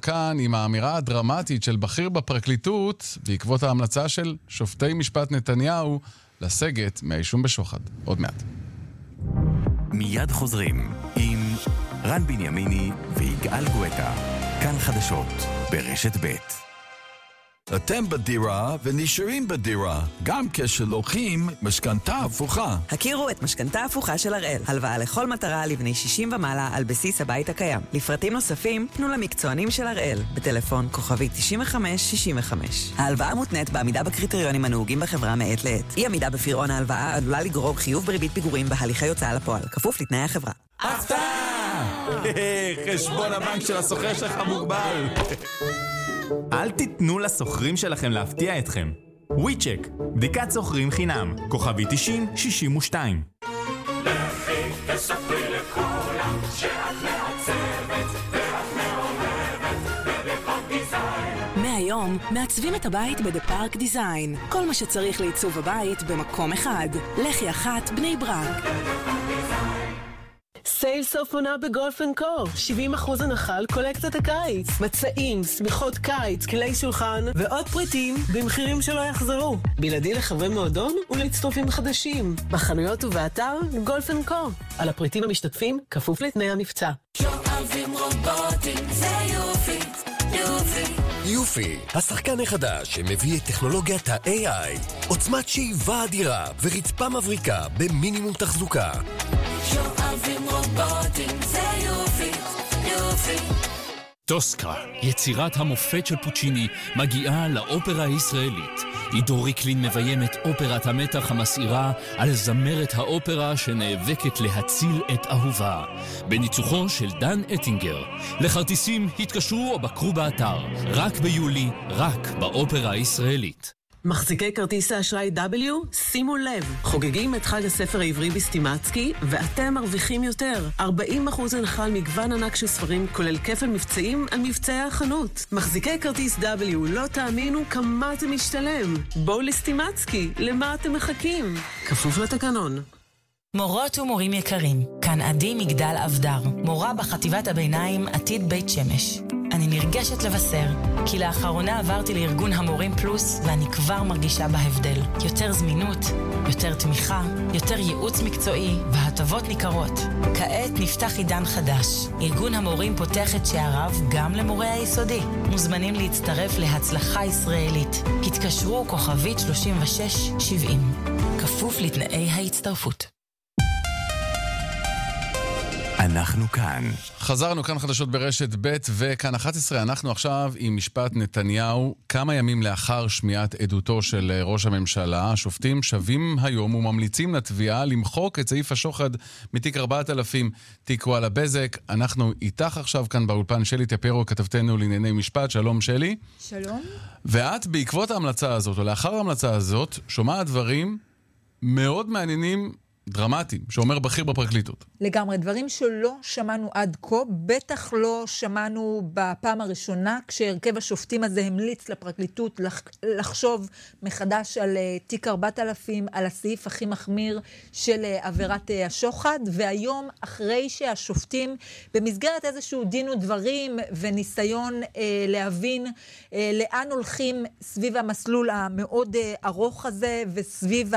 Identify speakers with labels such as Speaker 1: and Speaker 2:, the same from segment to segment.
Speaker 1: כאן עם האמירה הדרמטית של בכיר בפרקליטות בעקבות ההמלצה של שופטי משפט נתניהו לסגת מהאישום בשוחד. עוד מעט.
Speaker 2: מיד חוזרים עם רן בנימיני ויגאל גואטה. כאן חדשות ברשת ב'.
Speaker 3: אתם בדירה ונשארים בדירה, גם כשלוקחים משכנתה הפוכה.
Speaker 4: הכירו את משכנתה הפוכה של הראל. הלוואה לכל מטרה לבני 60 ומעלה על בסיס הבית הקיים. לפרטים נוספים, פנו למקצוענים של הראל. בטלפון כוכבי 9565. ההלוואה מותנית בעמידה בקריטריונים הנהוגים בחברה מעת לעת. אי עמידה בפירעון ההלוואה עלולה לגרור חיוב בריבית פיגורים בהליכי הוצאה לפועל, כפוף לתנאי החברה.
Speaker 5: הפתעה! חשבון הבנק של הסוחר שלך מוגבל. אל תיתנו לסוחרים שלכם להפתיע אתכם. וויצ'ק, בדיקת סוחרים חינם, כוכבי 9062.
Speaker 6: לכי תספרי לכולם שאת מעצבת ואת מאוהבת בדפארק דיזיין.
Speaker 7: מהיום מעצבים את הבית בדפארק דיזיין. כל מה שצריך לעיצוב הבית במקום אחד. לחי אחת בני ברק.
Speaker 8: סייל סוף עונה בגולף אנד קו. 70% הנחה על קולקציית הקיץ. מצעים, סמיכות קיץ, כלי שולחן ועוד פריטים במחירים שלא יחזרו. בלעדי לחברי מועדון ולהצטרפים חדשים. בחנויות ובאתר גולף אנד קו. על הפריטים המשתתפים כפוף לתנאי המבצע.
Speaker 6: שואבים רובוטים זה יופי, יופי.
Speaker 9: יופי, השחקן החדש שמביא את טכנולוגיית ה-AI, עוצמת שאיבה אדירה ורצפה מבריקה במינימום תחזוקה.
Speaker 6: שואבים רובוטים זה יופי, יופי.
Speaker 10: טוסקה, יצירת המופת של פוצ'יני, מגיעה לאופרה הישראלית. עידו ריקלין מביים את אופרת המתח המסעירה על זמרת האופרה שנאבקת להציל את אהובה. בניצוחו של דן אטינגר. לכרטיסים התקשרו או בקרו באתר. רק ביולי, רק באופרה הישראלית.
Speaker 8: מחזיקי כרטיס האשראי W, שימו לב, חוגגים את חג הספר העברי בסטימצקי, ואתם מרוויחים יותר. 40% הנחה על מגוון ענק של ספרים, כולל כפל מבצעים על מבצעי החנות. מחזיקי כרטיס W, לא תאמינו כמה זה משתלם. בואו לסטימצקי, למה אתם מחכים? כפוף לתקנון.
Speaker 11: מורות ומורים יקרים, כאן עדי מגדל אבדר, מורה בחטיבת הביניים עתיד בית שמש. אני נרגשת לבשר, כי לאחרונה עברתי לארגון המורים פלוס, ואני כבר מרגישה בהבדל. יותר זמינות, יותר תמיכה, יותר ייעוץ מקצועי, והטבות ניכרות. כעת נפתח עידן חדש. ארגון המורים פותח את שעריו גם למורי היסודי. מוזמנים להצטרף להצלחה ישראלית. התקשרו כוכבית 3670. כפוף לתנאי ההצטרפות.
Speaker 2: אנחנו כאן.
Speaker 1: חזרנו כאן חדשות ברשת ב' וכאן 11. אנחנו עכשיו עם משפט נתניהו. כמה ימים לאחר שמיעת עדותו של ראש הממשלה, השופטים שווים היום וממליצים לתביעה למחוק את סעיף השוחד מתיק 4000, תיק וואלה בזק. אנחנו איתך עכשיו כאן באולפן שלי טפרו, כתבתנו לענייני משפט. שלום שלי.
Speaker 12: שלום.
Speaker 1: ואת בעקבות ההמלצה הזאת, או לאחר ההמלצה הזאת, שומעת דברים מאוד מעניינים, דרמטיים, שאומר בכיר בפרקליטות.
Speaker 12: לגמרי, דברים שלא שמענו עד כה, בטח לא שמענו בפעם הראשונה, כשהרכב השופטים הזה המליץ לפרקליטות לחשוב מחדש על תיק 4000, על הסעיף הכי מחמיר של עבירת השוחד, והיום אחרי שהשופטים, במסגרת איזשהו דין ודברים וניסיון להבין לאן הולכים סביב המסלול המאוד ארוך הזה, וסביב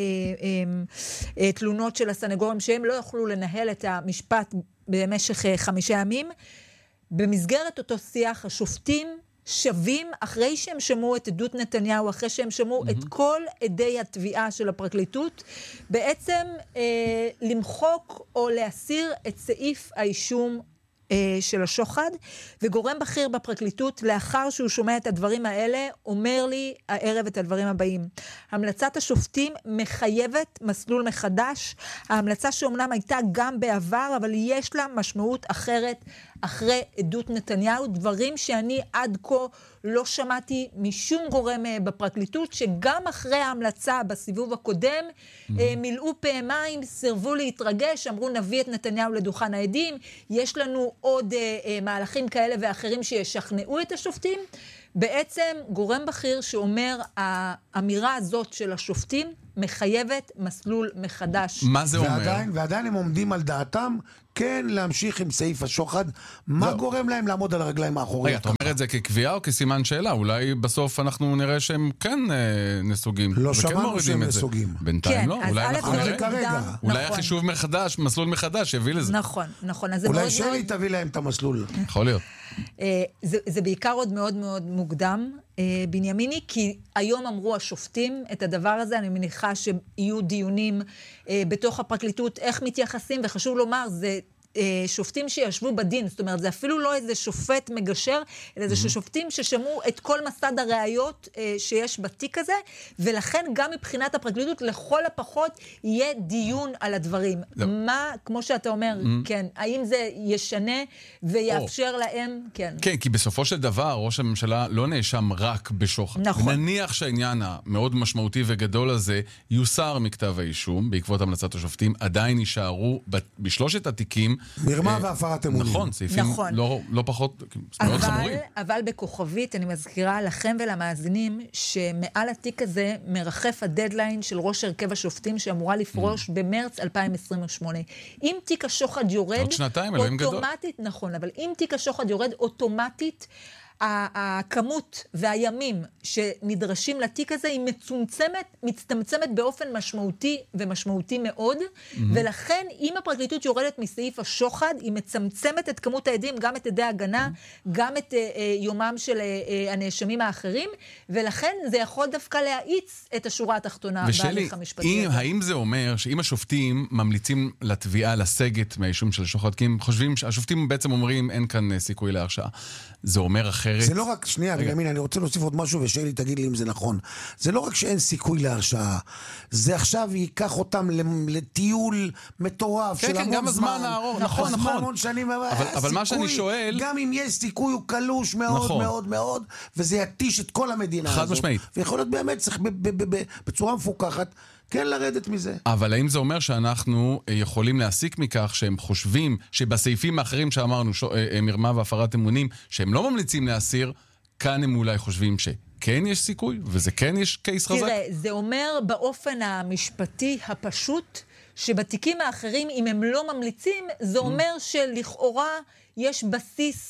Speaker 12: תלונות של הסנגורים שהם לא יוכלו לנהל את המשפט במשך 5 ימים. במסגרת אותו שיח, השופטים שווים, אחרי שהם שמעו את עדות נתניהו, אחרי שהם שמעו את כל עדי התביעה של הפרקליטות, בעצם למחוק או להסיר את סעיף האישום של השוחד, וגורם בכיר בפרקליטות, לאחר שהוא שומע את הדברים האלה, אומר לי הערב את הדברים הבאים. המלצת השופטים מחייבת מסלול מחדש. ההמלצה שאומנם הייתה גם בעבר, אבל יש לה משמעות אחרת אחרי עדות נתניהו, דברים שאני עד כה לא שמעתי משום גורם בפרקליטות, שגם אחרי ההמלצה בסיבוב הקודם, מילאו פעמיים, סירבו להתרגש, אמרו נביא את נתניהו לדוכן העדים, יש לנו עוד מהלכים כאלה ואחרים שישכנעו את השופטים. בעצם גורם בכיר שאומר, האמירה הזאת של השופטים מחייבת מסלול מחדש.
Speaker 1: מה זה אומר?
Speaker 13: ועדיין הם עומדים על דעתם, כן להמשיך עם סעיף השוחד? מה גורם להם לעמוד על הרגליים האחוריות?
Speaker 1: רגע, אתה אומר את זה כקביעה או כסימן שאלה? אולי בסוף אנחנו נראה שהם כן נסוגים.
Speaker 13: לא שמענו שהם נסוגים.
Speaker 1: בינתיים לא, אולי אנחנו נראה. אולי החישוב מחדש, מסלול מחדש, יביא לזה.
Speaker 12: נכון.
Speaker 13: אולי שלי תביא להם את המסלול.
Speaker 1: יכול להיות.
Speaker 12: זה בעיקר עוד מאוד מאוד מוקדם, בנימיני, כי היום אמרו השופטים את הדבר הזה, אני מניחה שיהיו דיונים בתוך הפרקליטות, איך מתייחסים, וחשוב לומר, זה שופטים שישבו בדין, זאת אומרת, זה אפילו לא איזה שופט מגשר, אלא זה שופטים ששמעו את כל מסד הראיות שיש בתיק הזה, ולכן גם מבחינת הפרקליטות, לכל הפחות יהיה דיון על הדברים. מה, כמו שאתה אומר, כן, האם זה ישנה ויאפשר להם, כן.
Speaker 1: כן, כי בסופו של דבר, ראש הממשלה לא נאשם רק בשוחד.
Speaker 12: נכון.
Speaker 1: נניח שהעניין המאוד משמעותי וגדול הזה יוסר מכתב האישום, בעקבות המלצת השופטים, עדיין יישארו בשלושת התיקים,
Speaker 13: מרמה והפרת אמונים.
Speaker 1: נכון, סעיפים לא פחות מאוד חמורים.
Speaker 12: אבל בכוכבית, אני מזכירה לכם ולמאזינים, שמעל התיק הזה מרחף הדדליין של ראש הרכב השופטים, שאמורה לפרוש במרץ 2028. אם תיק השוחד יורד,
Speaker 1: עוד שנתיים, אלוהים גדול.
Speaker 12: אוטומטית, נכון, אבל אם תיק השוחד יורד, אוטומטית, הכמות והימים שנדרשים לתיק הזה היא מצטמצמת באופן משמעותי ומשמעותי מאוד, ולכן אם הפרקליטות יורדת מסעיף השוחד, היא מצמצמת את כמות העדים, גם את עדי ההגנה, גם את יומם של הנאשמים האחרים, ולכן זה יכול דווקא להאיץ את השורה התחתונה בהליך המשפטי.
Speaker 1: האם זה אומר שאם השופטים ממליצים לתביעה לסגת מהאישום של שוחד, כי הם חושבים, השופטים בעצם אומרים אין כאן סיכוי להרשעה, זה אומר אחרת?
Speaker 13: זה לא רק, שנייה, בנימין, אני רוצה להוסיף עוד משהו ושלי תגיד לי אם זה נכון. זה לא רק שאין סיכוי להרשעה, זה עכשיו ייקח אותם לטיול מטורף של המון זמן.
Speaker 1: נכון.
Speaker 13: המון שנים,
Speaker 1: אבל מה שאני שואל,
Speaker 13: גם אם יש סיכוי הוא קלוש מאוד מאוד מאוד, וזה יתיש את כל המדינה הזאת.
Speaker 1: חד משמעית.
Speaker 13: ויכול להיות באמת צריך בצורה מפוקחת כן לרדת מזה.
Speaker 1: אבל האם זה אומר שאנחנו יכולים להסיק מכך שהם חושבים שבסעיפים האחרים שאמרנו, מרמה והפרת אמונים, שהם לא ממליצים להסיר, כאן הם אולי חושבים שכן יש סיכוי, וזה כן יש קייס חזק?
Speaker 12: תראה, זה אומר באופן המשפטי הפשוט, שבתיקים האחרים, אם הם לא ממליצים, זה אומר שלכאורה יש בסיס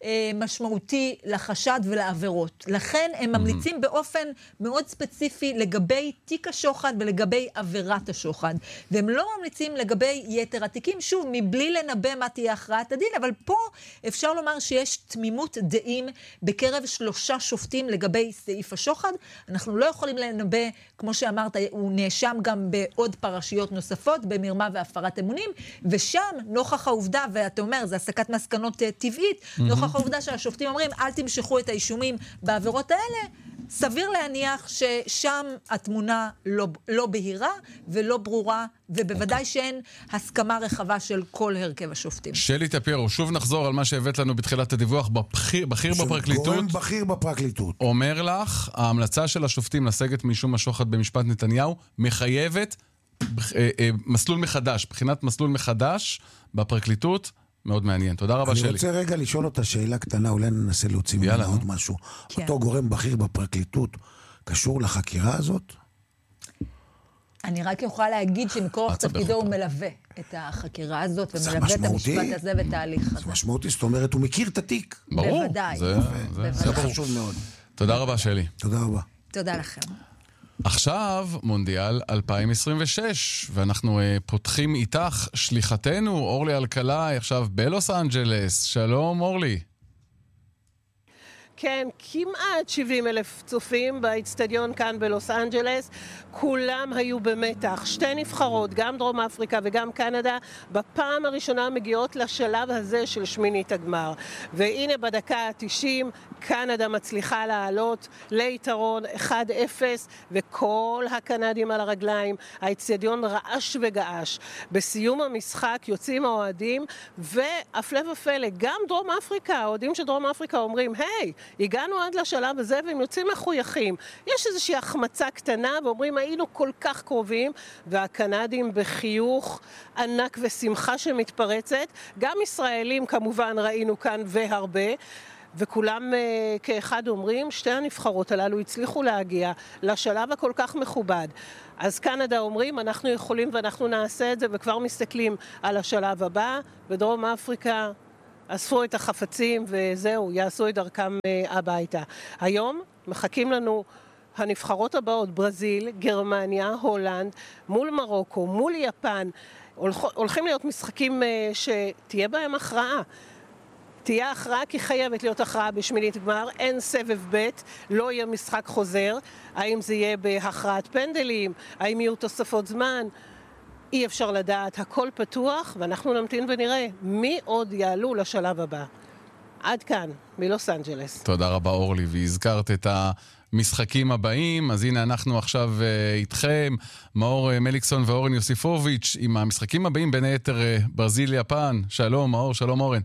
Speaker 12: משמעותי לחשד ולעבירות. לכן הם ממליצים באופן מאוד ספציפי לגבי תיק השוחד ולגבי עבירת השוחד. והם לא ממליצים לגבי יתר התיקים, שוב, מבלי לנבא מה תהיה הכרעת הדין, אבל פה אפשר לומר שיש תמימות דעים בקרב 3 שופטים לגבי סעיף השוחד. אנחנו לא יכולים לנבא, כמו שאמרת, הוא נאשם גם בעוד פרשיות נוספות, במרמה והפרת אמונים, ושם, נוכח העובדה, ואתה אומר, זה הסקת מסקנות טבעית, נוכח העובדה שהשופטים אומרים, אל תמשכו את האישומים בעבירות האלה, סביר להניח ששם התמונה לא בהירה ולא ברורה, ובוודאי שאין הסכמה רחבה של כל הרכב השופטים.
Speaker 1: שלי טפיירו, שוב נחזור על מה שהבאת לנו בתחילת הדיווח, בכיר בפרקליטות.
Speaker 13: גורם בכיר בפרקליטות.
Speaker 1: אומר לך, ההמלצה של השופטים לסגת משום השוחד במשפט נתניהו, מחייבת מסלול מחדש, בחינת מסלול מחדש בפרקליטות, מאוד מעניין. תודה רבה שלי.
Speaker 13: אני רוצה רגע לשאול אותה שאלה קטנה, אולי ננסה להוציא ממנה עוד משהו. אותו גורם בכיר בפרקליטות קשור לחקירה הזאת?
Speaker 12: אני רק יכולה להגיד שמכוח תפקידו הוא מלווה את החקירה הזאת, ומלווה את המשפט הזה ואת ההליך הזה.
Speaker 13: זה משמעותי, זאת אומרת, הוא מכיר את התיק.
Speaker 1: ברור.
Speaker 12: בוודאי.
Speaker 1: זה
Speaker 13: חשוב מאוד.
Speaker 1: תודה רבה שלי.
Speaker 13: תודה רבה.
Speaker 12: תודה לכם.
Speaker 1: עכשיו מונדיאל 2026, ואנחנו פותחים איתך שליחתנו, אורלי אלקלעי, עכשיו בלוס אנג'לס. שלום אורלי.
Speaker 14: כן, כמעט 70,000 צופים באצטדיון כאן בלוס אנג'לס. כולם היו במתח. 2 נבחרות, גם דרום אפריקה וגם קנדה, בפעם הראשונה מגיעות לשלב הזה של שמינית הגמר. והנה בדקה ה-90, קנדה מצליחה לעלות ליתרון 1-0, וכל הקנדים על הרגליים. האצטדיון רעש וגעש. בסיום המשחק יוצאים האוהדים, והפלא ופלא, גם דרום אפריקה, האוהדים של דרום אפריקה אומרים, היי, הגענו עד לשלב הזה והם יוצאים מחויכים. יש איזושהי החמצה קטנה ואומרים היינו כל כך קרובים, והקנדים בחיוך ענק ושמחה שמתפרצת. גם ישראלים כמובן ראינו כאן והרבה. וכולם כאחד אומרים, שתי הנבחרות הללו הצליחו להגיע לשלב הכל כך מכובד. אז קנדה אומרים, אנחנו יכולים ואנחנו נעשה את זה, וכבר מסתכלים על השלב הבא, ודרום אפריקה אספו את החפצים וזהו, יעשו את דרכם הביתה. היום מחכים לנו הנבחרות הבאות, ברזיל, גרמניה, הולנד, מול מרוקו, מול יפן. הולכים להיות משחקים שתהיה בהם הכרעה. תהיה הכרעה כי חייבת להיות הכרעה בשמינית גמר, אין סבב ב', לא יהיה משחק חוזר. האם זה יהיה בהכרעת פנדלים, האם יהיו תוספות זמן, אי אפשר לדעת, הכל פתוח, ואנחנו נמתין ונראה מי עוד יעלו לשלב הבא. עד כאן, מלוס אנג'לס.
Speaker 1: תודה רבה אורלי, והזכרת את המשחקים הבאים, אז הנה אנחנו עכשיו איתכם, מאור מליקסון ואורן יוסיפוביץ', עם המשחקים הבאים, בין היתר ברזיל יפן. שלום מאור, שלום אורן.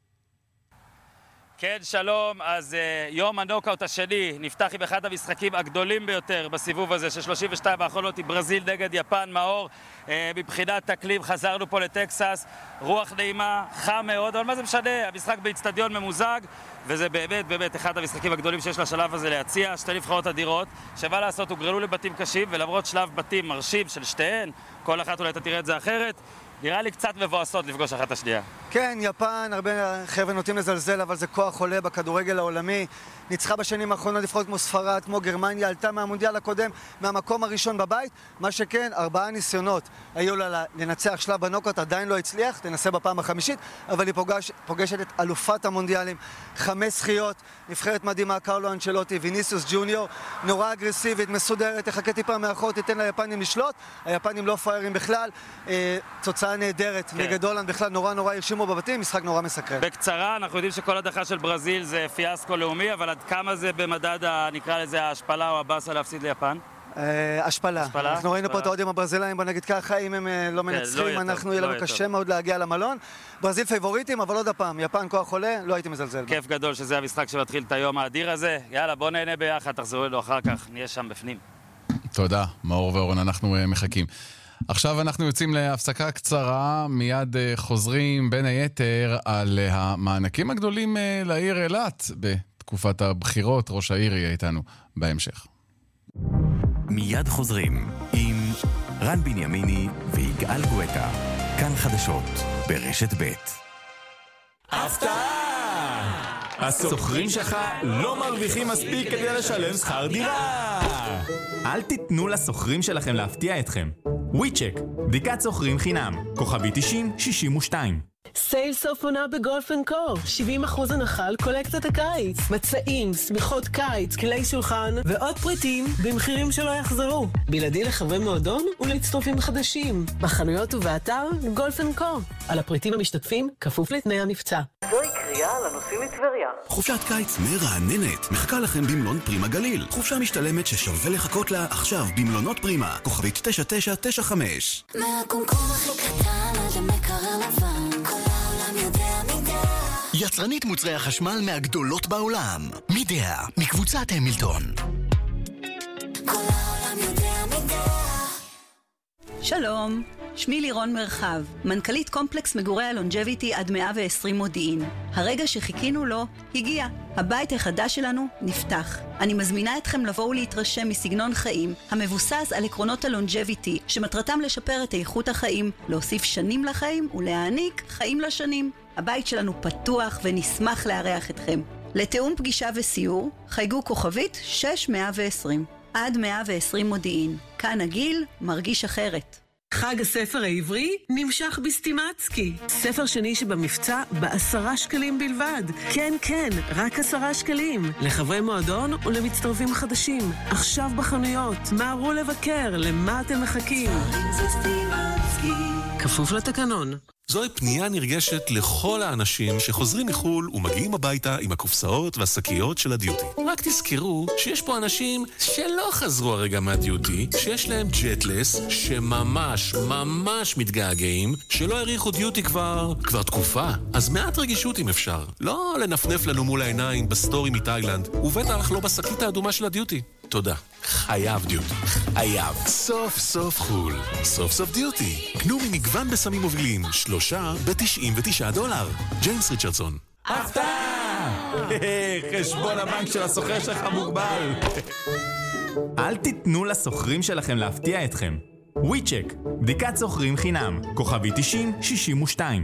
Speaker 15: כן, שלום. אז יום הנוקאוט השני נפתח עם אחד המשחקים הגדולים ביותר בסיבוב הזה, של 32 האחרונות, עם ברזיל נגד יפן. מאור, מבחינת אקלים חזרנו פה לטקסס, רוח נעימה, חם מאוד, אבל מה זה משנה? המשחק באצטדיון ממוזג, וזה באמת אחד המשחקים הגדולים שיש לשלב הזה להציע. שתי נבחרות אדירות, שמה לעשות, הוגרלו לבתים קשים, ולמרות שלב בתים מרשים של שתיהן, כל אחת אולי אתה תראה את זה אחרת, נראה לי קצת מבואסות לפגוש אחת השנייה.
Speaker 16: כן, יפן, הרבה חבר'ה נוטים לזלזל, אבל זה כוח עולה בכדורגל העולמי. ניצחה בשנים האחרונות נבחרות כמו ספרד, כמו גרמניה, עלתה מהמונדיאל הקודם, מהמקום הראשון בבית. מה שכן, 4 ניסיונות היו לה לנצח שלב בנוקאוט, עדיין לא הצליח, תנסה בפעם החמישית, אבל היא פוגשת את אלופת המונדיאלים. 5 זכיות, נבחרת מדהימה, קרלו אנצ'לוטי, ויניסיוס ג'וניור, נורא אגרסיבית, מסודרת, תחכה טיפה מאחור, תיתן ליפנים לשלוט. היפנים לא פיירים בכלל, תוצאה נהדרת, נגד הולנד בכלל נורא הרשימו בבתים, משחק נורא מסקרן.
Speaker 15: בקצרה, אנחנו יודעים שכל הדחה של ברזיל זה פיאסקו לאומי, אבל עד כמה זה במדד, נקרא לזה, ההשפלה או הבאסה להפסיד ליפן?
Speaker 16: השפלה. אנחנו ראינו פה את האוהדים הברזילאים, בוא נגיד ככה, אם הם לא מנצחים, אנחנו יהיה לנו קשה מאוד להגיע למלון. ברזיל פייבוריטים, אבל עוד הפעם, יפן כוח עולה, לא הייתי מזלזל.
Speaker 15: כיף גדול שזה המשחק שמתחיל את היום האדיר הזה. יאללה, בוא נהנה ביחד, תחזרו אלינו אחר כך, נהיה שם בפנים.
Speaker 1: תודה, מאור ואורן, אנחנו מחכים. עכשיו אנחנו יוצאים להפסקה קצרה, מיד חוזרים בין היתר על המענקים הגדולים לעיר אילת בתקופת הבחירות. ראש העיר יהיה איתנו בהמשך.
Speaker 2: מיד חוזרים עם רן בנימיני ויגאל גואטה. כאן חדשות ברשת ב'.
Speaker 5: הפתעה! הסוחרים שלך לא מרוויחים מספיק כדי לשלם שכר דירה. אל תיתנו לסוחרים שלכם להפתיע אתכם. וויצ'ק, בדיקת סוחרים חינם, כוכבי 9062.
Speaker 8: סייל סוף עונה בגולף אנד קור, 70% הנחה על קולקציית הקיץ, מצעים, סמיכות קיץ, כלי שולחן ועוד פריטים במחירים שלא יחזרו, בלעדי לחברי מועדון ולהצטרפים חדשים, בחנויות ובאתר גולף אנד קור. על הפריטים המשתתפים כפוף לתנאי המבצע.
Speaker 17: זוהי קריאה לנוסעים לטבריה.
Speaker 18: חופשת קיץ מרעננת מחכה לכם במלון פרימה גליל, חופשה משתלמת ששווה לחכות לה עכשיו במלונות פרימה, כוכבית 9995.
Speaker 6: מהקומקום הכי קטן עד המקרר לבן, כל העולם יודע מידע.
Speaker 18: יצרנית מוצרי החשמל מהגדולות בעולם, מידע, מקבוצת המילטון.
Speaker 6: כל העולם יודע מידע.
Speaker 19: שלום, שמי לירון מרחב, מנכ"לית קומפלקס מגורי הלונג'ביטי עד 120 מודיעין. הרגע שחיכינו לו הגיע. הבית החדש שלנו נפתח. אני מזמינה אתכם לבוא ולהתרשם מסגנון חיים המבוסס על עקרונות הלונג'ביטי, שמטרתם לשפר את איכות החיים, להוסיף שנים לחיים ולהעניק חיים לשנים. הבית שלנו פתוח ונשמח לארח אתכם. לתאום פגישה וסיור, חייגו כוכבית 6120. עד 120 מודיעין. כאן הגיל מרגיש אחרת.
Speaker 8: חג הספר העברי נמשך בסטימצקי. ספר שני שבמבצע ב10 שקלים בלבד. כן, רק 10 שקלים. לחברי מועדון ולמצטרפים חדשים. עכשיו בחנויות. מהרו לבקר, למה אתם מחכים? כפוף לתקנון.
Speaker 20: זוהי פנייה נרגשת לכל האנשים שחוזרים מחול ומגיעים הביתה עם הקופסאות והשקיות של הדיוטי. רק תזכרו שיש פה אנשים שלא חזרו הרגע מהדיוטי, שיש להם ג'טלס, שממש מתגעגעים, שלא הריחו דיוטי כבר תקופה. אז מעט רגישות אם אפשר. לא לנפנף לנו מול העיניים בסטורי מתאילנד, ובטח לא בשקית האדומה של הדיוטי. תודה. חייב דיוטי. חייב. סוף חול. סוף דיוטי. קנו ממגוון בסמים מובילים. 3 ב$99. ג'יימס ריצ'רדסון.
Speaker 5: הפתעה! חשבון הבנק של הסוחר שלך מוגבל. אל תיתנו לסוחרים שלכם להפתיע אתכם. וויצ'ק, בדיקת סוחרים חינם, כוכבי 9062.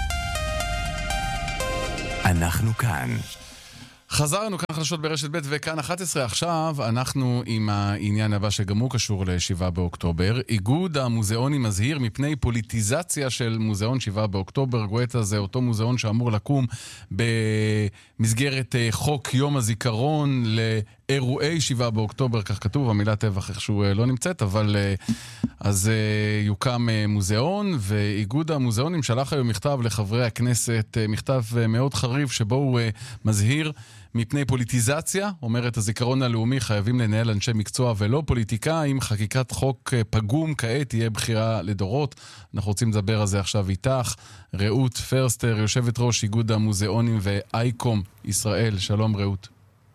Speaker 2: אנחנו כאן.
Speaker 1: חזרנו כאן חדשות ברשת ב' וכאן 11. עכשיו אנחנו עם העניין הבא שגם הוא קשור ל-7 באוקטובר. איגוד המוזיאונים מזהיר מפני פוליטיזציה של מוזיאון 7 באוקטובר. גואטה זה אותו מוזיאון שאמור לקום במסגרת חוק יום הזיכרון לאירועי 7 באוקטובר, כך כתוב, המילה טבח איכשהו לא נמצאת, אבל אז יוקם מוזיאון, ואיגוד המוזיאונים שלח היום מכתב לחברי הכנסת, מכתב מאוד חריף שבו הוא מזהיר מפני פוליטיזציה. אומרת, הזיכרון הלאומי חייבים לנהל אנשי מקצוע ולא פוליטיקאים. חקיקת חוק פגום כעת תהיה בחירה לדורות. אנחנו רוצים לדבר על זה עכשיו איתך. רעות פרסטר, יושבת ראש איגוד המוזיאונים ואייקום ישראל. שלום רעות.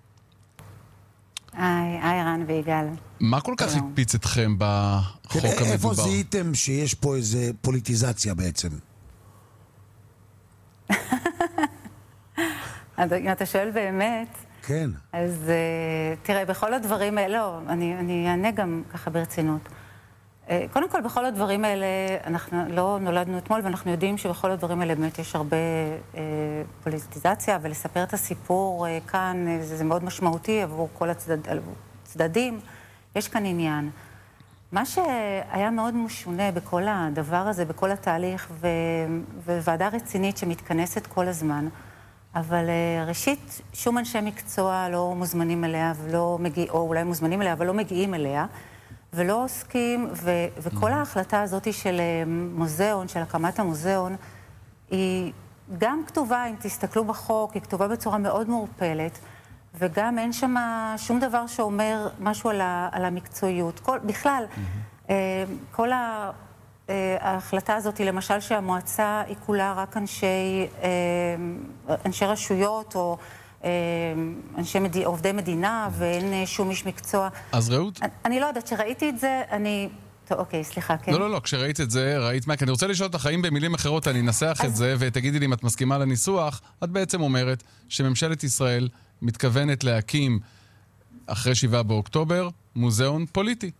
Speaker 21: היי רן ויגאל.
Speaker 1: מה כל כך הקפיץ אתכם בחוק המדובר?
Speaker 13: איפה זיהיתם שיש פה איזה פוליטיזציה בעצם?
Speaker 21: אם אתה שואל באמת,
Speaker 13: כן.
Speaker 21: אז תראה, בכל הדברים האלה, לא, אני אענה גם ככה ברצינות. קודם כל, בכל הדברים האלה, אנחנו לא נולדנו אתמול, ואנחנו יודעים שבכל הדברים האלה באמת יש הרבה פוליטיזציה, ולספר את הסיפור כאן, זה מאוד משמעותי עבור כל הצדדים. יש כאן עניין. מה שהיה מאוד משונה בכל הדבר הזה, בכל התהליך, וועדה רצינית שמתכנסת כל הזמן, אבל ראשית, שום אנשי מקצוע לא מוזמנים אליה, או אולי מוזמנים אליה, אבל לא מגיעים אליה, ולא עוסקים, וכל ההחלטה הזאת של מוזיאון, של הקמת המוזיאון, היא גם כתובה, אם תסתכלו בחוק, היא כתובה בצורה מאוד מעורפלת, וגם אין שם שום דבר שאומר משהו על המקצועיות. בכלל, כל ההחלטה הזאת היא למשל שהמועצה היא כולה רק אנשי רשויות או עובדי מדינה, ואין שום איש מקצוע.
Speaker 1: אז רעות?
Speaker 21: אני לא יודעת, שראיתי את זה, טוב, אוקיי, סליחה, כן.
Speaker 1: לא, כשראית את זה, ראית מה? כי אני רוצה לשאול אותך, האם במילים אחרות אני אנסח את זה, ותגידי לי אם את מסכימה לניסוח, את בעצם אומרת שממשלת ישראל מתכוונת להקים, אחרי 7 באוקטובר, מוזיאון פוליטי.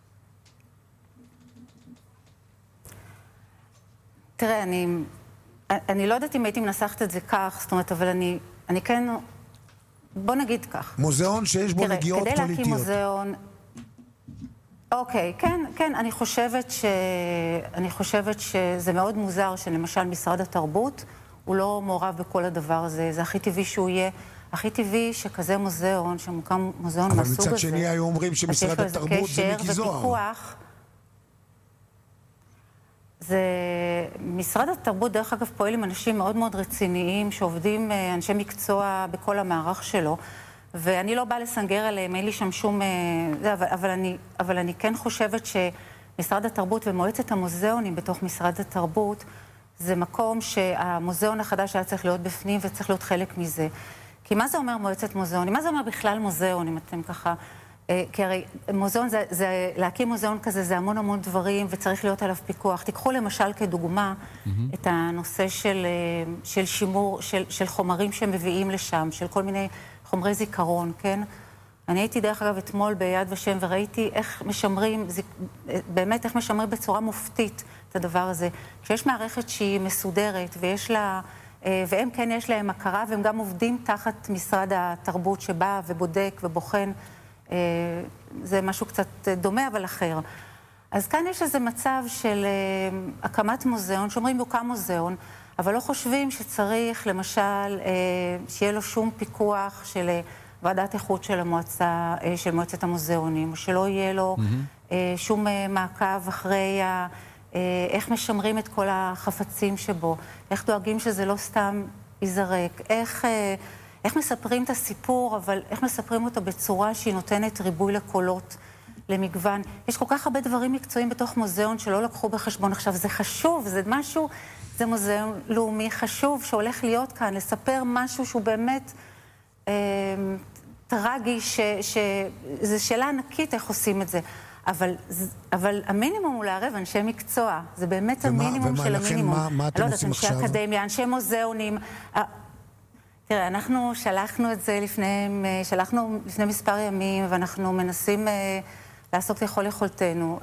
Speaker 21: תראה, אני לא יודעת אם הייתי מנסחת את זה כך, זאת אומרת, אבל אני כן, בוא נגיד כך.
Speaker 13: מוזיאון שיש בו נגיעות פוליטיות.
Speaker 21: כדי להקים מוזיאון, אוקיי, כן, אני חושבת שזה מאוד מוזר שלמשל משרד התרבות הוא לא מעורב בכל הדבר הזה. זה הכי טבעי שהוא יהיה, הכי טבעי שכזה מוזיאון, שמוקם מוזיאון מהסוג הזה.
Speaker 13: אבל מצד שני היו אומרים שמשרד התרבות זה מיקי זוהר.
Speaker 21: משרד התרבות, דרך אגב, פועל עם אנשים מאוד מאוד רציניים, שעובדים אנשי מקצוע בכל המערך שלו, ואני לא באה לסנגר עליהם, אין לי שם שום... אבל אני כן חושבת שמשרד התרבות ומועצת המוזיאונים בתוך משרד התרבות, זה מקום שהמוזיאון החדש היה צריך להיות בפנים וצריך להיות חלק מזה. כי מה זה אומר מועצת מוזיאונים? מה זה אומר בכלל מוזיאון, אם אתם ככה... כי הרי מוזיאון, להקים מוזיאון כזה זה המון דברים וצריך להיות עליו פיקוח. תיקחו למשל כדוגמה את הנושא של שימור, של חומרים שמביאים לשם, של כל מיני חומרי זיכרון, כן? אני הייתי דרך אגב אתמול ביד ושם וראיתי איך משמרים, באמת איך משמרים בצורה מופתית את הדבר הזה. כשיש מערכת שהיא מסודרת ויש לה... והם כן יש להם הכרה והם גם עובדים תחת משרד התרבות שבא ובודק ובוחן. זה משהו קצת דומה אבל אחר. אז כאן יש איזה מצב של הקמת מוזיאון, שאומרים יוקם מוזיאון, אבל לא חושבים שצריך למשל שיהיה לו שום פיקוח של ועדת איכות של המועצה, של מועצת המוזיאונים, שלא יהיה לו שום מעקב אחרי איך משמרים את כל החפצים שבו, איך דואגים שזה לא סתם ייזרק, איך מספרים את הסיפור, אבל איך מספרים אותו בצורה שהיא נותנת ריבוי לקולות, למגוון. יש כל כך הרבה דברים מקצועיים בתוך מוזיאון שלא לקחו בחשבון. עכשיו, זה חשוב, זה משהו, זה מוזיאון לאומי חשוב שהולך להיות כאן, לספר משהו שהוא באמת טרגי, זה שאלה ענקית איך עושים את זה. אבל המינימום הוא לערב אנשי מקצוע. זה באמת המינימום של המינימום.
Speaker 13: מה אתם עושים עכשיו?
Speaker 21: אנשי אקדמיה, אנשי מוזיאונים. תראה, אנחנו שלחנו את זה שלחנו לפני מספר ימים, ואנחנו מנסים לעשות ככל יכולתנו.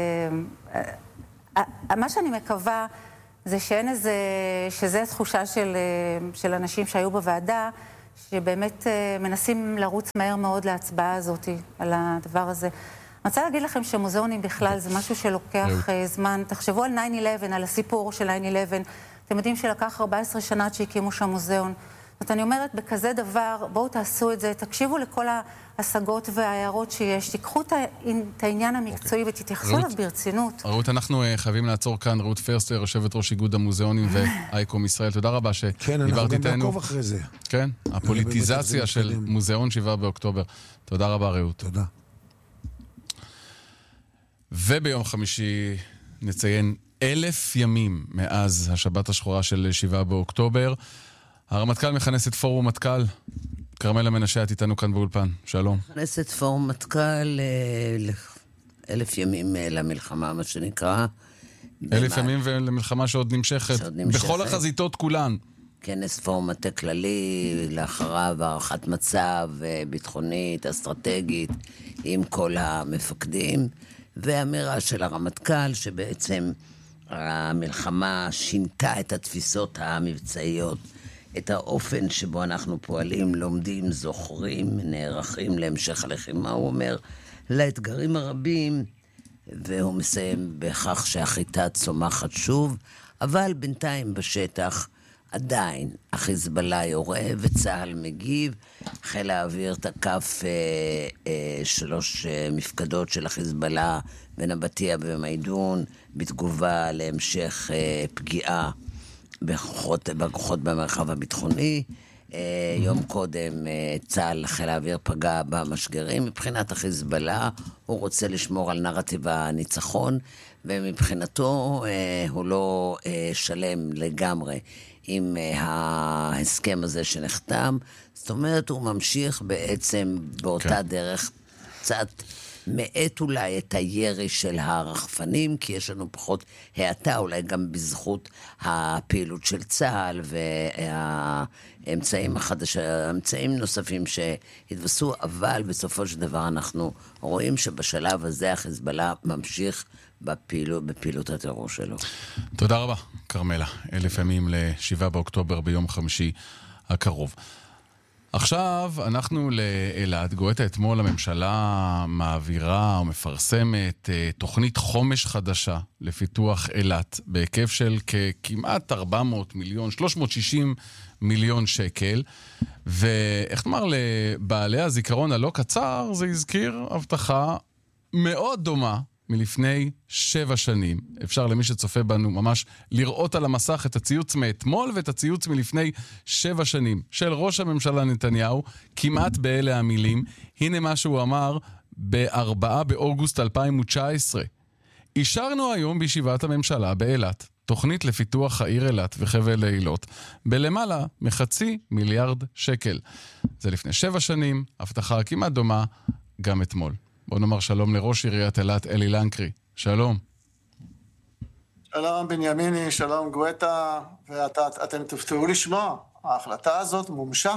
Speaker 21: מה שאני מקווה זה שזה התחושה של אנשים שהיו בוועדה, שבאמת מנסים לרוץ מהר מאוד להצבעה הזאת, על הדבר הזה. אני רוצה להגיד לכם שמוזיאונים בכלל זה משהו שלוקח זמן. תחשבו על 9/11, על הסיפור של 9/11. אתם יודעים שלקח 14 שנה עד שהקימו שם מוזיאון. זאת אני אומרת, בכזה דבר, בואו תעשו את זה, תקשיבו לכל ההשגות וההערות שיש, תיקחו את העניין המקצועי ותתייחסו אליו ברצינות.
Speaker 1: רות, אנחנו חייבים לעצור כאן. רות פרסטר, יושבת ראש איגוד המוזיאונים ואייקום ישראל. תודה רבה שדיברת איתנו.
Speaker 13: כן, אנחנו גם נעקוב אחרי זה.
Speaker 1: כן, הפוליטיזציה של מוזיאון 7 באוקטובר. תודה רבה, רעות.
Speaker 13: תודה.
Speaker 1: וביום חמישי נציין 1,000 ימים מאז השבת השחורה של 7 באוקטובר. הרמטכ"ל מכנס את פורום מטכ"ל. כרמלה מנשה, את איתנו כאן באולפן. שלום.
Speaker 3: מכנס את פורום מטכ"ל 1,000 ימים למלחמה, מה שנקרא.
Speaker 1: 1,000 ימים למלחמה שעוד נמשכת. בכל החזיתות כולן.
Speaker 3: כנס פורום מטה כללי, לאחריו הערכת מצב ביטחונית, אסטרטגית, עם כל המפקדים, ואמירה של הרמטכ"ל שבעצם המלחמה שינתה את התפיסות המבצעיות, את האופן שבו אנחנו פועלים, לומדים, זוכרים, נערכים להמשך הלחימה, הוא אומר, לאתגרים הרבים, והוא מסיים בכך שהחיטה צומחת שוב, אבל בינתיים בשטח עדיין החיזבאללה יורה וצהל מגיב, חיל האוויר תקף 3 מפקדות של החיזבאללה בנבטיה ובמיידון, בתגובה להמשך פגיעה בכוחות במרחב הביטחוני. יום קודם צה"ל חיל האוויר פגע במשגרים. מבחינת החיזבאללה הוא רוצה לשמור על נרטיב הניצחון, ומבחינתו הוא לא שלם לגמרי עם ההסכם הזה שנחתם. זאת אומרת, הוא ממשיך בעצם באותה דרך, קצת מעט אולי את הירי של הרחפנים, כי יש לנו פחות העתה, אולי גם בזכות הפעילות של צה"ל והאמצעים נוספים שהתווספו, אבל בסופו של דבר אנחנו רואים שבשלב הזה החיזבאללה ממשיך בפעילות הטרור שלו.
Speaker 1: תודה רבה, כרמלה. 1,000 ימים ל-7 באוקטובר ביום חמישי הקרוב. עכשיו אנחנו לאילת. גואטה, אתמול הממשלה מעבירה או מפרסמת תוכנית חומש חדשה לפיתוח אילת, בהיקף של כמעט 400 מיליון, 360 מיליון שקל, ואיך נאמר, לבעלי הזיכרון הלא קצר, זה הזכיר הבטחה מאוד דומה מלפני 7 שנים. אפשר למי שצופה בנו ממש לראות על המסך את הציוץ מאתמול ואת הציוץ מלפני 7 שנים של ראש הממשלה נתניהו, כמעט באלה המילים. הנה מה שהוא אמר ב-4 באוגוסט 2019. אישרנו היום בישיבת הממשלה באילת תוכנית לפיתוח העיר אילת וחבל אילות בלמעלה מ500 מיליארד שקל. זה לפני 7 שנים, הבטחה כמעט דומה גם אתמול. בוא נאמר שלום לראש עיריית אילת, אלי לנקרי. שלום.
Speaker 22: שלום בנימיני, שלום גואטה, ואתם תופתעו לשמוע, ההחלטה הזאת מומשה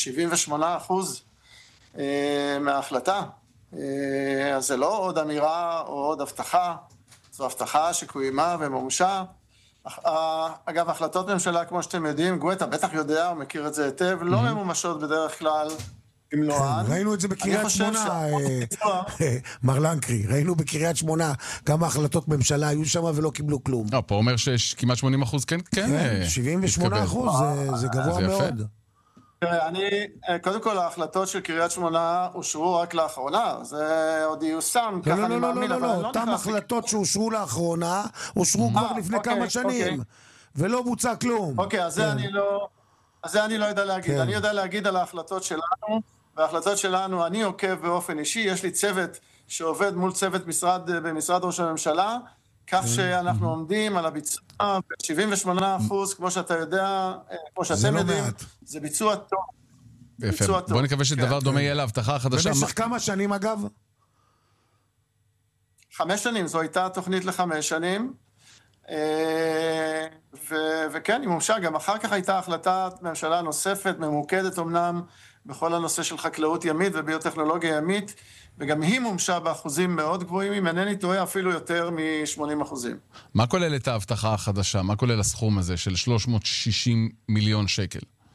Speaker 22: ב-78% מההחלטה. אז זה לא עוד אמירה או עוד הבטחה, זו הבטחה שקוימה ומומשה. אגב, החלטות ממשלה, כמו שאתם יודעים, גואטה בטח יודע, הוא מכיר את זה היטב, לא ממומשות בדרך כלל.
Speaker 13: ראינו את זה בקריית שמונה, מר לנקרי, ראינו בקריית שמונה כמה החלטות ממשלה היו שם ולא קיבלו כלום.
Speaker 1: פה אומר שכמעט 80% כן.
Speaker 13: 78% זה גבוה מאוד.
Speaker 22: קודם כל ההחלטות של קריית שמונה אושרו רק לאחרונה, זה עוד ייושם, ככה אני מאמין.
Speaker 13: לא, אותם החלטות שאושרו לאחרונה, אושרו כבר לפני כמה שנים, ולא בוצע כלום.
Speaker 22: אוקיי, אז זה אני לא יודע להגיד. אני יודע להגיד על ההחלטות שלנו, וההחלטות שלנו אני עוקב באופן אישי, יש לי צוות שעובד מול צוות במשרד ראש הממשלה, כך שאנחנו עומדים על הביצוע ב-78%, כמו שאתה יודע, כמו שאתם יודעים, זה ביצוע טוב.
Speaker 1: יפה, בוא נקווה שדבר דומה יהיה להבטחה החדשה.
Speaker 13: במשך כמה שנים אגב?
Speaker 22: 5 שנים, זו הייתה תוכנית ל5 שנים. וכן, היא מומשה. גם אחר כך הייתה החלטת ממשלה נוספת, ממוקדת אמנם, בכל הנושא של חקלאות ימית וביוטכנולוגיה ימית, וגם היא מומשה באחוזים מאוד גבוהים, אם אינני טועה אפילו יותר מ-80%.
Speaker 1: מה כולל את ההבטחה החדשה? מה כולל הסכום הזה של 360 מיליון שקל?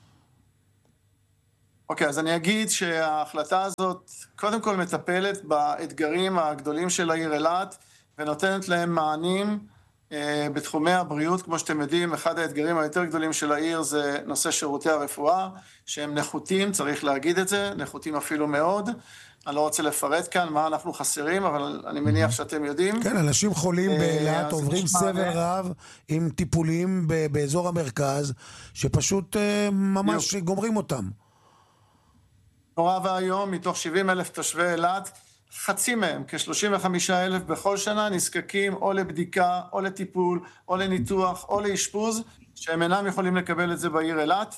Speaker 22: אוקיי, אז אני אגיד שההחלטה הזאת קודם כל מטפלת באתגרים הגדולים של העיר אילת, ונותנת להם מענים בתחומי הבריאות. כמו שאתם יודעים, אחד האתגרים היותר גדולים של העיר זה נושא שירותי הרפואה, שהם נחותים, צריך להגיד את זה, נחותים אפילו מאוד. אני לא רוצה לפרט כאן מה אנחנו חסרים, אבל אני מניח שאתם יודעים.
Speaker 13: כן, אנשים חולים באילת עוברים סבל רב עם טיפולים באזור המרכז, שפשוט ממש גומרים אותם.
Speaker 22: נורא והיום, מתוך 70,000 תושבי אילת, חצי מהם, כ-35,000 בכל שנה, נזקקים או לבדיקה, או לטיפול, או לניתוח, או לאשפוז, שהם אינם יכולים לקבל את זה בעיר אילת.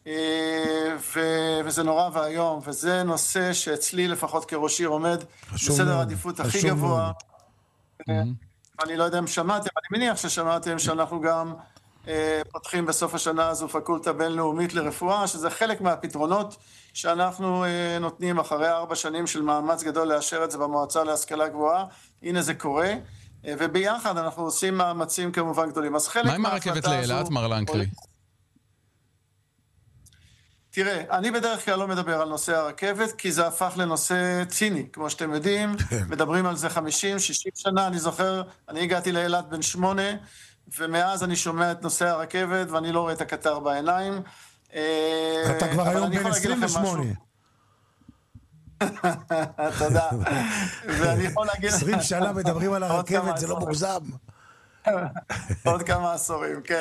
Speaker 22: וזה נורא והיום, וזה נושא שאצלי לפחות כראש עיר עומד בסדר העדיפות הכי גבוה. אני לא יודע אם שמעתם, אני מניח ששמעתם שאנחנו גם פותחים בסוף השנה הזו פקולטה בינלאומית לרפואה, שזה חלק מהפתרונות שאנחנו נותנים אחרי 4 שנים של מאמץ גדול לאשר את זה במועצה להשכלה גבוהה. הנה זה קורה, וביחד אנחנו עושים מאמצים כמובן גדולים. אז חלק
Speaker 1: מה עם הרכבת לאילת, מר לנקרי?
Speaker 22: תראה, אני בדרך כלל לא מדבר על נושא הרכבת, כי זה הפך לנושא ציני, כמו שאתם יודעים, מדברים על זה 50-60 שנה, אני זוכר, אני הגעתי לאילת בן 8, ומאז אני שומע את נושא הרכבת, ואני לא רואה את הקטר בעיניים.
Speaker 13: אתה כבר היום בן 28.
Speaker 22: תודה. ואני יכול להגיד...
Speaker 13: 20 שנה מדברים על הרכבת, זה לא מוגזם.
Speaker 22: עוד כמה עשורים, כן.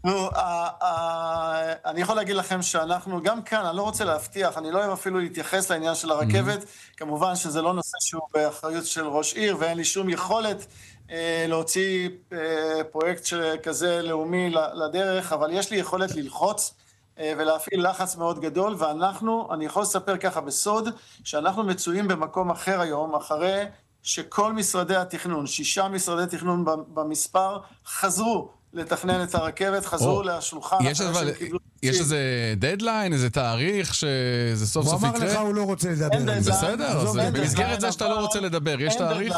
Speaker 22: אני יכול להגיד לכם שאנחנו, גם כאן, אני לא רוצה להבטיח, אני לא אוהב אפילו להתייחס לעניין של הרכבת, כמובן שזה לא נושא שהוא באחריות של ראש עיר, ואין לי שום יכולת להוציא פרויקט כזה לאומי לדרך, אבל יש לי יכולת ללחוץ ולהפעיל לחץ מאוד גדול, ואנחנו, אני יכול לספר ככה בסוד, שאנחנו מצויים במקום אחר היום, אחרי שכל משרדי התכנון, 6 משרדי תכנון במספר, חזרו לתכנן את הרכבת, חזרו לשולחן.
Speaker 1: יש איזה דדליין, איזה תאריך שזה סוף סוף יקרה?
Speaker 13: הוא אמר לך, הוא לא רוצה לדבר.
Speaker 1: בסדר, אז במסגרת זה שאתה לא רוצה לדבר, יש תאריך?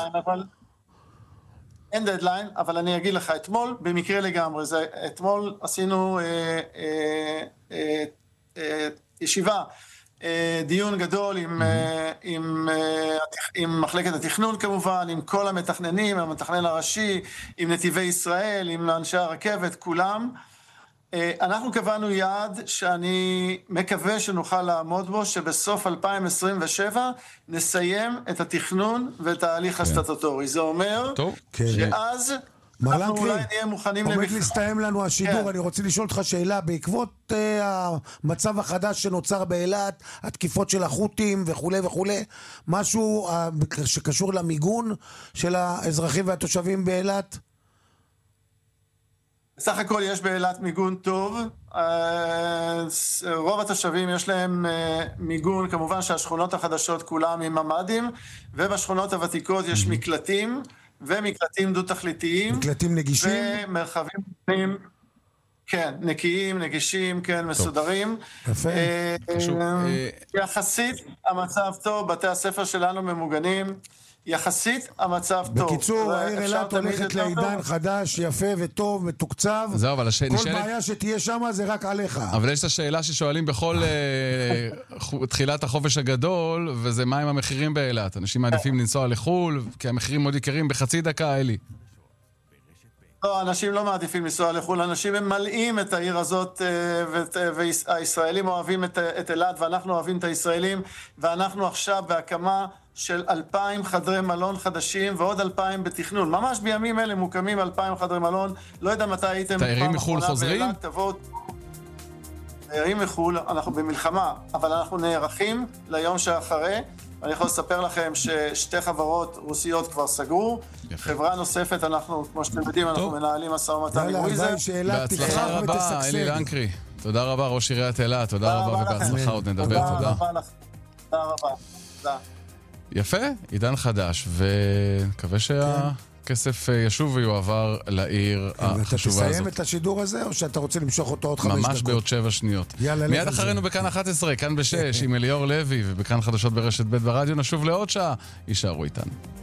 Speaker 22: אין דדליין, אבל אני אגיד לך, אתמול, במקרה לגמרי, אתמול עשינו ישיבה, דיון גדול עם מחלקת התכנון כמובן, עם כל המתכננים, המתכנן הראשי, עם נתיבי ישראל, עם אנשי הרכבת, כולם. אנחנו קבענו יעד שאני מקווה שנוכל לעמוד בו, שבסוף 2027 נסיים את התכנון ואת ההליך הסטטוטורי. זה אומר שאז אנחנו אולי נהיה מוכנים
Speaker 13: עומד להסתיים לנו השידור. אני רוצה לשאול אותך שאלה, בעקבות המצב החדש שנוצר באילת, התקיפות של החות'ים וכו' וכו', משהו שקשור למיגון של האזרחים והתושבים באילת?
Speaker 22: בסך הכל יש באילת מיגון טוב, רוב התושבים יש להם מיגון, כמובן שהשכונות החדשות כולם עם ממ"דים, ובשכונות הוותיקות יש מקלטים, ומקלטים דו-תכליתיים.
Speaker 13: מקלטים נגישים?
Speaker 22: ומרחבים פנים, כן, נקיים, נגישים, כן, מסודרים.
Speaker 13: יפה.
Speaker 22: יחסית המצב טוב, בתי הספר שלנו ממוגנים, יחסית המצב טוב.
Speaker 13: בקיצור, העיר אילת הולכת לעידן חדש, יפה וטוב, מתוקצב.
Speaker 1: זהו, אבל
Speaker 13: כל בעיה שתהיה שם זה רק עליך.
Speaker 1: אבל יש את השאלה ששואלים בכל תחילת החופש הגדול, וזה מה עם המחירים באילת. אנשים מעדיפים לנסוע לחול, כי המחירים מאוד יקרים בחצי דקה, אלי.
Speaker 22: לא, אנשים לא מעדיפים לנסוע לחול, אנשים הם מלאים את העיר הזאת, והישראלים אוהבים את אילת, ואנחנו אוהבים את הישראלים, ואנחנו עכשיו בהקמה של 2,000 חדרי מלון חדשים, ועוד 2,000 בתכנון. ממש בימים אלה מוקמים 2,000 חדרי מלון, לא יודע מתי הייתם...
Speaker 1: תיירים מחול חוזרים?
Speaker 22: תיירים מחול, אנחנו במלחמה, אבל אנחנו נערכים ליום שאחרי, ואני יכול לספר לכם ששתי חברות רוסיות כבר סגרו, חברה נוספת, אנחנו, כמו שאתם יודעים, אנחנו מנהלים משא ומתן עם וויזר.
Speaker 1: בהצלחה רבה, אלי לנקרי. תודה רבה, ראש עיריית אילת, תודה רבה ובהצלחה, עוד נדבר, תודה.
Speaker 22: תודה רבה, תודה.
Speaker 1: יפה, עידן חדש, ונקווה כסף ישוב ויועבר לעיר החשובה הזאת.
Speaker 13: אתה תסיים את השידור הזה, או שאתה רוצה למשוך אותו עוד 5 דקות?
Speaker 1: ממש בעוד 7 שניות. מיד אחרינו בכאן 11, כאן ב-6, עם אליאור לוי, ובכאן חדשות ברשת ב' ברדיו. נשוב לעוד שעה, יישארו איתנו.